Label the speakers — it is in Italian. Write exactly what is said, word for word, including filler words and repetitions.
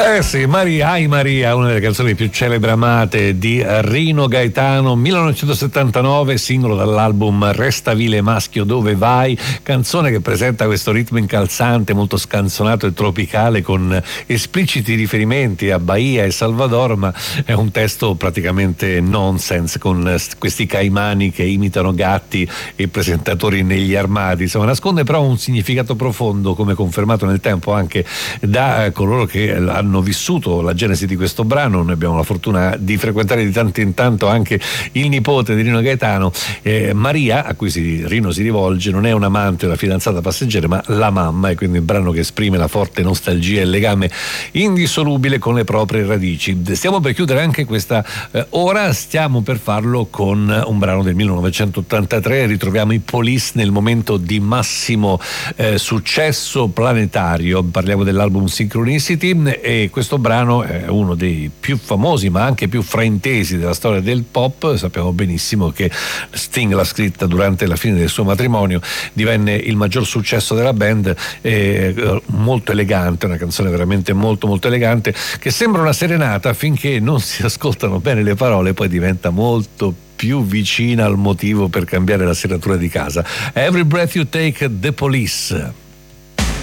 Speaker 1: Eh sì, Maria, ai Maria, una delle canzoni più celebri amate di Rino Gaetano, millenovecentosettantanove, singolo dall'album Resta vile maschio dove vai, canzone che presenta questo ritmo incalzante, molto scanzonato e tropicale, con espliciti riferimenti a Bahia e Salvador, ma è un testo praticamente nonsense, con questi caimani che imitano gatti e presentatori negli armadi. Insomma, nasconde però un significato profondo, come confermato nel tempo anche da coloro che hanno vissuto la genesi di questo brano. Noi abbiamo la fortuna di frequentare di tanto in tanto anche il nipote di Rino Gaetano. eh, Maria, a cui si, Rino si rivolge, non è un amante o una fidanzata passeggera, ma la mamma, e quindi un brano che esprime la forte nostalgia e il legame indissolubile con le proprie radici. Stiamo per chiudere anche questa eh, ora, stiamo per farlo con un brano del millenovecentottantatré. Ritroviamo i Police nel momento di massimo eh, successo planetario. Parliamo dell'album Synchronicity, e questo brano è uno dei più famosi ma anche più fraintesi della storia del pop. Sappiamo benissimo che Sting l'ha scritta durante la fine del suo matrimonio, divenne il maggior successo della band, eh, molto elegante, una canzone veramente molto molto elegante, che sembra una serenata finché non si ascoltano bene le parole, poi diventa molto più vicina al motivo per cambiare la serratura di casa. Every Breath You Take, The Police.